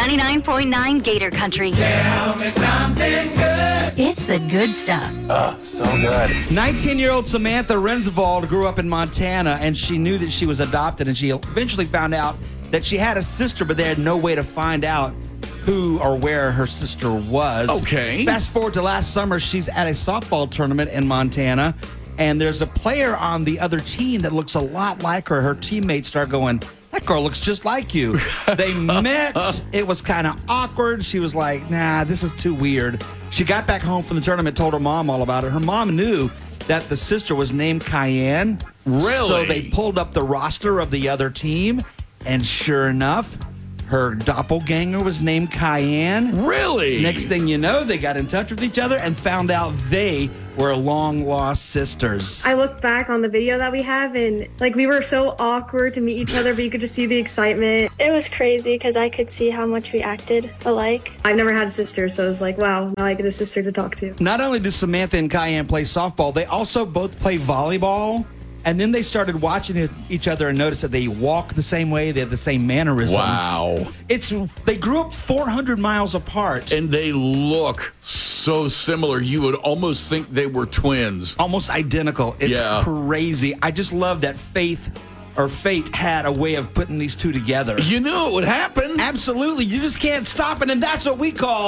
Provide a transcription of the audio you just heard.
99.9 Gator Country. Tell me something good. It's the good stuff. Oh, so good. 19-year-old Samantha Rensvold grew up in Montana, and she knew that she was adopted, and she eventually found out that she had a sister, but they had no way to find out who or where her sister was. Okay. Fast forward to last summer, she's at a softball tournament in Montana, and there's a player on the other team that looks a lot like her. Her teammates start going, that girl looks just like you. They met. It was kind of awkward. She was like, nah, this is too weird. She got back home from the tournament, told her mom all about it. Her mom knew that the sister was named Cayenne. Really? So they pulled up the roster of the other team, and sure enough, her doppelganger was named Cayenne. Really? Next thing you know, they got in touch with each other and found out they were long-lost sisters. I look back on the video that we have, and we were so awkward to meet each other, but you could just see the excitement. It was crazy because I could see how much we acted alike. I've never had a sister, so it was like, wow, now I get a sister to talk to. Not only do Samantha and Cayenne play softball, they also both play volleyball. And then they started watching each other and noticed that they walk the same way, they have the same mannerisms. Wow. They grew up 400 miles apart. And they look so similar. You would almost think they were twins. Almost identical. It's crazy. I just love that fate had a way of putting these two together. You knew it would happen. Absolutely. You just can't stop it, and that's what we call